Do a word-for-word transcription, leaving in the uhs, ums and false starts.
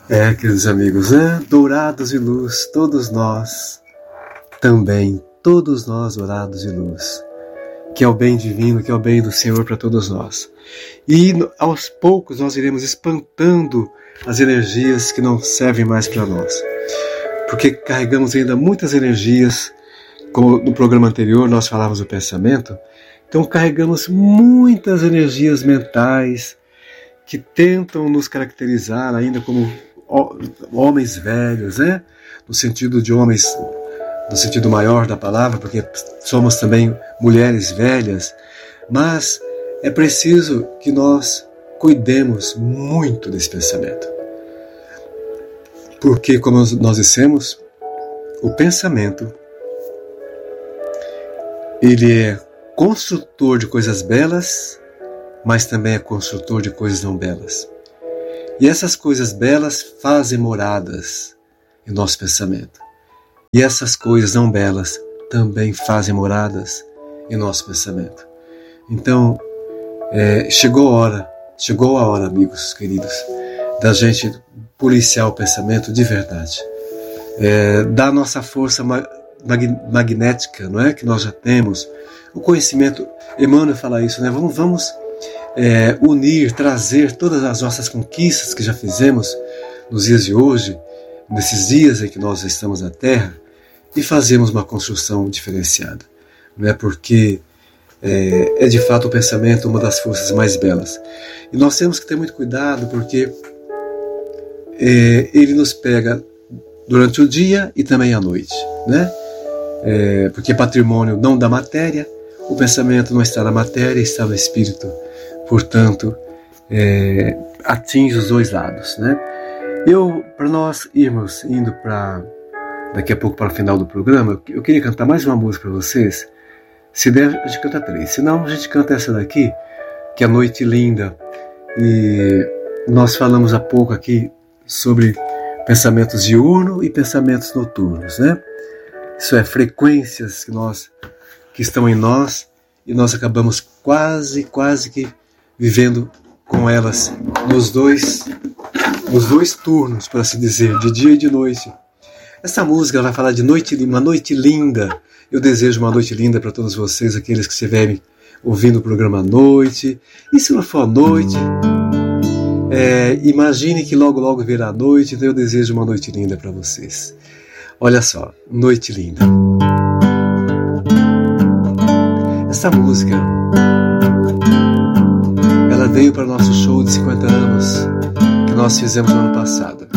É, queridos amigos, né? Dourados de luz, todos nós, também, todos nós dourados de luz, que é o bem divino, que é o bem do Senhor para todos nós. E aos poucos nós iremos espantando as energias que não servem mais para nós, porque carregamos ainda muitas energias, como no programa anterior nós falávamos do pensamento, então carregamos muitas energias mentais que tentam nos caracterizar ainda como homens velhos, né? No sentido de homens, no sentido maior da palavra, porque somos também mulheres velhas, mas é preciso que nós cuidemos muito desse pensamento. Porque, como nós dissemos, o pensamento, ele é construtor de coisas belas, mas também é construtor de coisas não belas. E essas coisas belas fazem moradas em nosso pensamento. E essas coisas não belas também fazem moradas em nosso pensamento. Então, é, chegou a hora, chegou a hora, amigos queridos, da gente policiar o pensamento de verdade. É, da nossa força mag- magnética, não é? Que nós já temos. O conhecimento, Emmanuel fala isso, né? Vamos, vamos É, unir, trazer todas as nossas conquistas que já fizemos nos dias de hoje, nesses dias em que nós estamos na Terra, e fazermos uma construção diferenciada. Não é? Porque é, é de fato o pensamento uma das forças mais belas. E nós temos que ter muito cuidado, porque é, ele nos pega durante o dia e também à noite. Né? É, porque é patrimônio não da matéria, o pensamento não está na matéria, está no espírito. Portanto, é, atinge os dois lados, né? Eu, para nós irmos indo para daqui a pouco para o final do programa, eu queria cantar mais uma música para vocês. Se der, a gente canta três. Se não, a gente canta essa daqui, que é a Noite Linda. E nós falamos há pouco aqui sobre pensamentos diurnos e pensamentos noturnos, né? Isso é, frequências que, nós, que estão em nós e nós acabamos quase, quase que vivendo com elas nos dois, nos dois turnos, por assim dizer, de dia e de noite. Essa música vai falar de noite, uma noite linda. Eu desejo uma noite linda para todos vocês, aqueles que estiverem ouvindo o programa à noite. E se não for à noite, é, imagine que logo, logo virá a noite, então eu desejo uma noite linda para vocês. Olha só, Noite Linda. Essa música, ela veio para o nosso show de cinquenta anos que nós fizemos no ano passado.